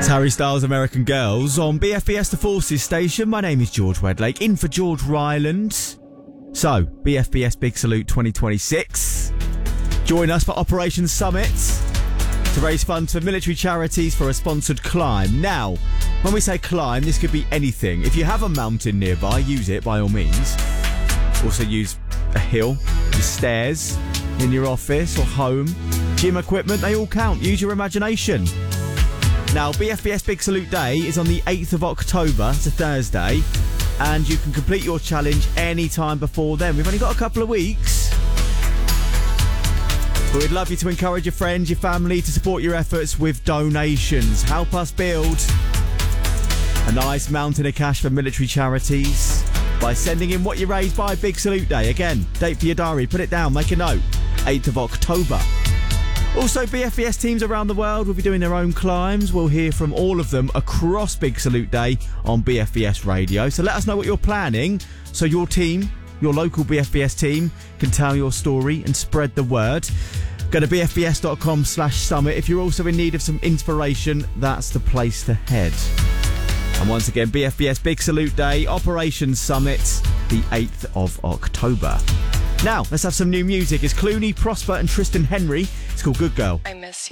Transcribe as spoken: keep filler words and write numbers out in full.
Harry Styles' American Girls on B F B S The Forces station. My name is George Wedlake, in for George Ryland. So, B F B S Big Salute twenty twenty-six. Join us for Operation Summit to raise funds for military charities for a sponsored climb. Now, when we say climb, this could be anything. If you have a mountain nearby, use it by all means. Also use a hill, the stairs in your office or home, gym equipment, they all count. Use your imagination. Now, B F B S Big Salute Day is on the eighth of October, it's a Thursday, and you can complete your challenge any time before then. We've only got a couple of weeks. But we'd love you to encourage your friends, your family to support your efforts with donations. Help us build a nice mountain of cash for military charities by sending in what you raised by Big Salute Day. Again, date for your diary, put it down, make a note, eighth of October. Also, B F B S teams around the world will be doing their own climbs. We'll hear from all of them across Big Salute Day on B F B S Radio. So let us know what you're planning so your team, your local B F B S team, can tell your story and spread the word. Go to bfbs.com slash summit. If you're also in need of some inspiration, that's the place to head. And once again, B F B S Big Salute Day, Operation Summit, the eighth of October. Now, let's have some new music. It's Clooney, Prosper and Tristan Henry. It's called Good Girl. I miss you.